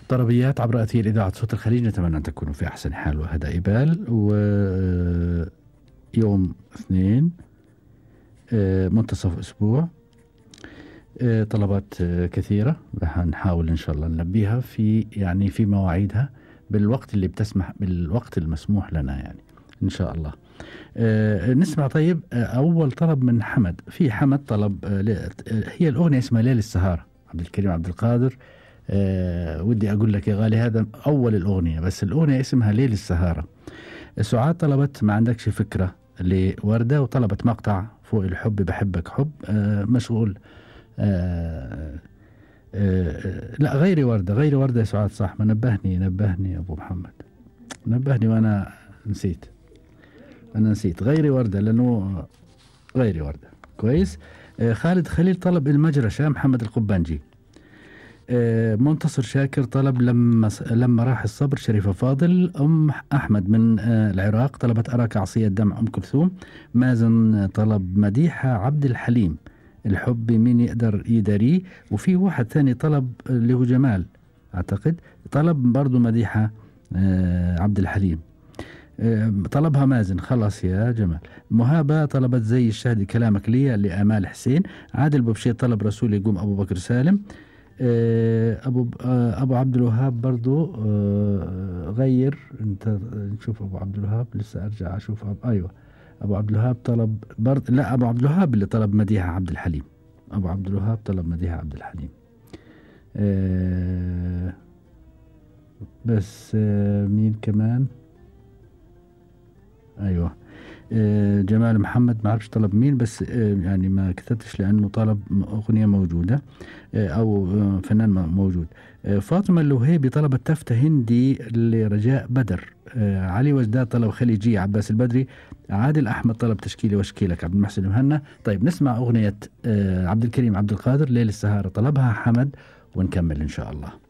طربيات عبر أثير إذاعة صوت الخليج، نتمنى أن تكونوا في أحسن حال وهداء بال. ويوم اثنين منتصف أسبوع، طلبات كثيرة رح نحاول إن شاء الله نلبيها في مواعيدها بالوقت اللي بتسمح، بالوقت المسموح لنا يعني إن شاء الله. نسمع طيب أول طلب من حمد. في حمد طلب هي الأغنية اسمها ليل السهارة، عبد الكريم عبد القادر. ودي أقول لك يا غالي هذا أول الأغنية، بس الأغنية اسمها ليل السهارة. سعاد طلبت ما عندكش فكرة لوردة، وطلبت مقطع فوق الحب بحبك حب. مشغول. لا غيري وردة يا سعاد، صح. ما نبهني يا أبو محمد، نبهني وأنا نسيت. غيري وردة، لأنه غيري وردة كويس. خالد خليل طلب المجرشة محمد القبانجي. منتصر شاكر طلب لما راح الصبر شريفة فاضل. أم أحمد من العراق طلبت أراك عصية دمع أم كلثوم. مازن طلب مديحة عبد الحليم الحب مين يقدر يداريه. وفي واحد ثاني طلب اللي هو جمال أعتقد، طلب برضو مديحة عبد الحليم. طلبها مازن خلاص يا جمال. مهابة طلبت زي الشهد كلامك لي لآمال حسين. عادل بوبشير طلب رسول يقوم أبو بكر سالم. أبو عبد الوهاب برضو غير. انت نشوف أبو عبد الوهاب، لسه أرجع أشوف أيوة أبو عبد الوهاب طلب لا أبو عبد الوهاب اللي طلب مديحة عبد الحليم. أبو عبد الوهاب طلب مديحة عبد الحليم. بس مين كمان؟ أيوة جمال محمد ما عرفش طلب مين، بس يعني ما كتبتش لأنه طلب أغنية موجودة أو فنان موجود. فاطمة اللوهيبي طلبت تفتة هندي لرجاء بدر. علي وجداد طلب خليجي عباس البدري. عادل أحمد طلب تشكيلي وشكيلك عبد المحسن المهنا. طيب نسمع أغنية عبد الكريم عبد القادر ليل السهارة طلبها حمد، ونكمل إن شاء الله.